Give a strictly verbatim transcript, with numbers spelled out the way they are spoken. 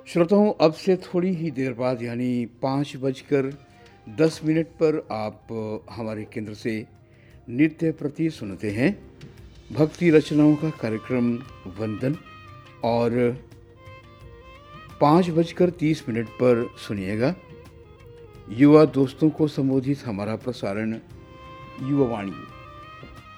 श्रोताओं, अब से थोड़ी ही देर बाद यानी पाँच बजकर दस मिनट पर आप हमारे केंद्र से नृत्य प्रति सुनते हैं भक्ति रचनाओं का कार्यक्रम वंदन। और पाँच बजकर तीस मिनट पर सुनिएगा युवा दोस्तों को संबोधित हमारा प्रसारण युवा वाणी।